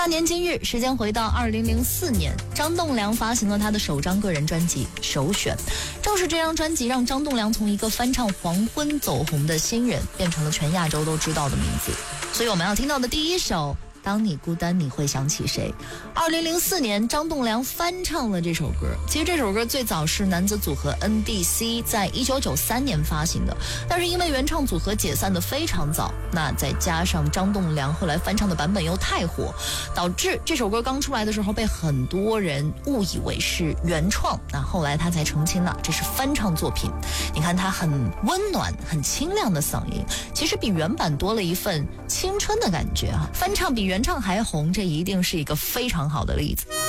年今日，时间回到2004年，张栋梁发行了他的首张个人专辑《首选》。正是这张专辑让张栋梁从一个翻唱黄昏走红的新人，变成了全亚洲都知道的名字。所以我们要听到的第一首，当你孤单你会想起谁？2004年，张栋梁翻唱了这首歌。其实这首歌最早是男子组合 NDC 在1993年发行的，但是因为原唱组合解散的非常早，那再加上张栋梁后来翻唱的版本又太火，导致这首歌刚出来的时候被很多人误以为是原创。那后来他才澄清了，这是翻唱作品。你看他很温暖、很清亮的嗓音，其实比原版多了一份青春的感觉啊！翻唱比原唱还红，这一定是一个非常好的例子。